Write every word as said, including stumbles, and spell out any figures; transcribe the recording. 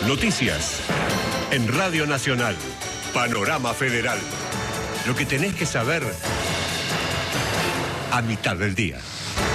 Noticias en Radio Nacional. Panorama Federal. Lo que tenés que saber a mitad del día.